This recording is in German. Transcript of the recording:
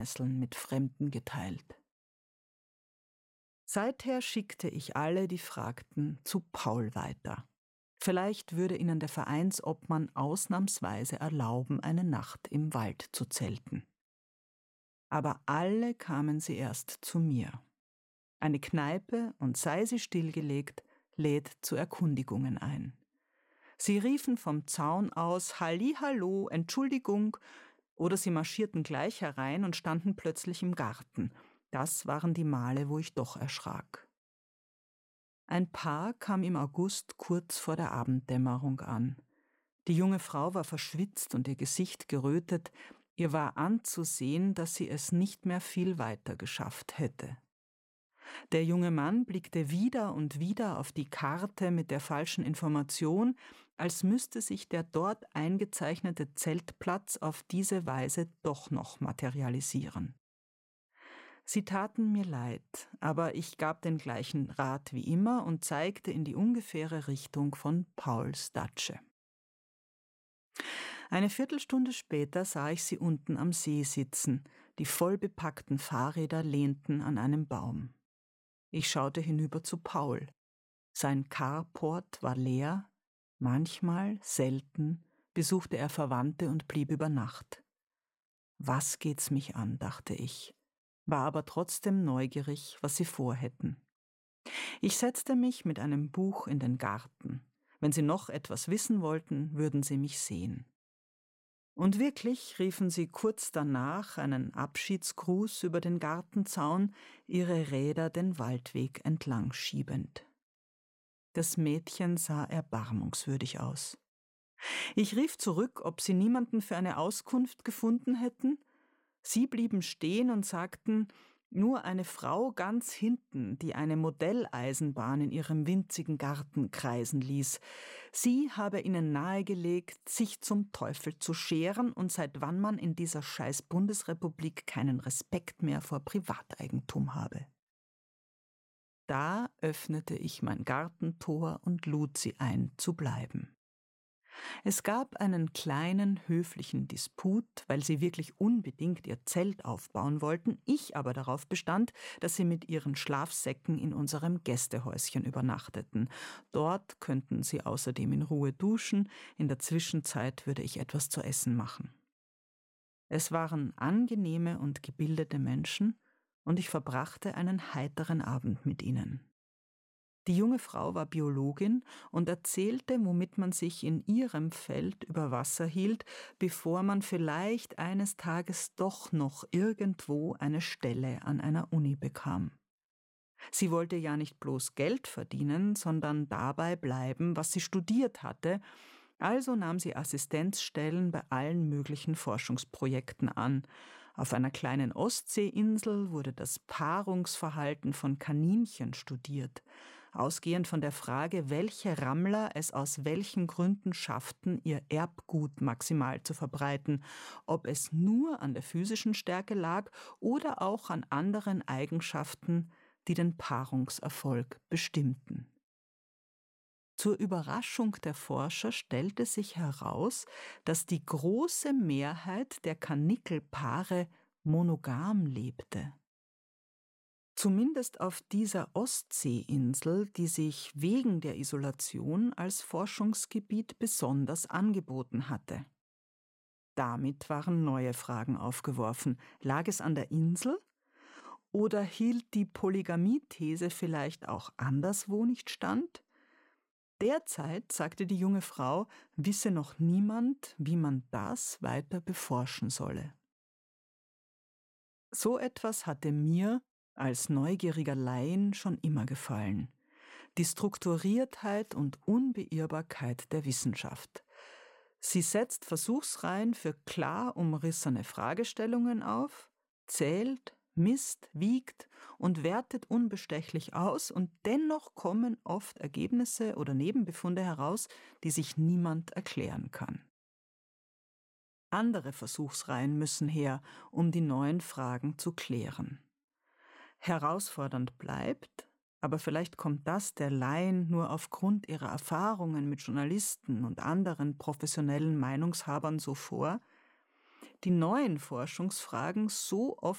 Nesseln mit Fremden geteilt. Seither schickte ich alle, die fragten, zu Paul weiter. Vielleicht würde ihnen der Vereinsobmann ausnahmsweise erlauben, eine Nacht im Wald zu zelten. Aber alle kamen sie erst zu mir. Eine Kneipe, und sei sie stillgelegt, lädt zu Erkundigungen ein. Sie riefen vom Zaun aus Hallihallo, Entschuldigung, oder sie marschierten gleich herein und standen plötzlich im Garten. Das waren die Male, wo ich doch erschrak. Ein Paar kam im August kurz vor der Abenddämmerung an. Die junge Frau war verschwitzt und ihr Gesicht gerötet. Ihr war anzusehen, dass sie es nicht mehr viel weiter geschafft hätte. Der junge Mann blickte wieder und wieder auf die Karte mit der falschen Information, als müsste sich der dort eingezeichnete Zeltplatz auf diese Weise doch noch materialisieren. Sie taten mir leid, aber ich gab den gleichen Rat wie immer und zeigte in die ungefähre Richtung von Pauls Datsche. Eine Viertelstunde später sah ich sie unten am See sitzen, die vollbepackten Fahrräder lehnten an einem Baum. Ich schaute hinüber zu Paul. Sein Carport war leer, manchmal, selten, besuchte er Verwandte und blieb über Nacht. Was geht's mich an, dachte ich, war aber trotzdem neugierig, was sie vorhätten. Ich setzte mich mit einem Buch in den Garten. Wenn sie noch etwas wissen wollten, würden sie mich sehen. Und wirklich riefen sie kurz danach einen Abschiedsgruß über den Gartenzaun, ihre Räder den Waldweg entlang schiebend. Das Mädchen sah erbarmungswürdig aus. Ich rief zurück, ob sie niemanden für eine Auskunft gefunden hätten. Sie blieben stehen und sagten, nur eine Frau ganz hinten, die eine Modelleisenbahn in ihrem winzigen Garten kreisen ließ. Sie habe ihnen nahegelegt, sich zum Teufel zu scheren und seit wann man in dieser scheiß Bundesrepublik keinen Respekt mehr vor Privateigentum habe. Da öffnete ich mein Gartentor und lud sie ein, zu bleiben. Es gab einen kleinen höflichen Disput, weil sie wirklich unbedingt ihr Zelt aufbauen wollten, ich aber darauf bestand, dass sie mit ihren Schlafsäcken in unserem Gästehäuschen übernachteten. Dort könnten sie außerdem in Ruhe duschen, in der Zwischenzeit würde ich etwas zu essen machen. Es waren angenehme und gebildete Menschen, und ich verbrachte einen heiteren Abend mit ihnen. Die junge Frau war Biologin und erzählte, womit man sich in ihrem Feld über Wasser hielt, bevor man vielleicht eines Tages doch noch irgendwo eine Stelle an einer Uni bekam. Sie wollte ja nicht bloß Geld verdienen, sondern dabei bleiben, was sie studiert hatte, also nahm sie Assistenzstellen bei allen möglichen Forschungsprojekten an. Auf einer kleinen Ostseeinsel wurde das Paarungsverhalten von Kaninchen studiert. Ausgehend von der Frage, welche Rammler es aus welchen Gründen schafften, ihr Erbgut maximal zu verbreiten, ob es nur an der physischen Stärke lag oder auch an anderen Eigenschaften, die den Paarungserfolg bestimmten. Zur Überraschung der Forscher stellte sich heraus, dass die große Mehrheit der Karnickelpaare monogam lebte. Zumindest auf dieser Ostseeinsel, die sich wegen der Isolation als Forschungsgebiet besonders angeboten hatte. Damit waren neue Fragen aufgeworfen. Lag es an der Insel? Oder hielt die Polygamie-These vielleicht auch anderswo nicht stand? Derzeit, sagte die junge Frau, wisse noch niemand, wie man das weiter beforschen solle. So etwas hatte mir als neugieriger Laien schon immer gefallen. Die Strukturiertheit und Unbeirrbarkeit der Wissenschaft. Sie setzt Versuchsreihen für klar umrissene Fragestellungen auf, zählt, misst, wiegt und wertet unbestechlich aus, und dennoch kommen oft Ergebnisse oder Nebenbefunde heraus, die sich niemand erklären kann. Andere Versuchsreihen müssen her, um die neuen Fragen zu klären. Herausfordernd bleibt, aber vielleicht kommt das der Laien nur aufgrund ihrer Erfahrungen mit Journalisten und anderen professionellen Meinungshabern so vor, Die neuen Forschungsfragen so oft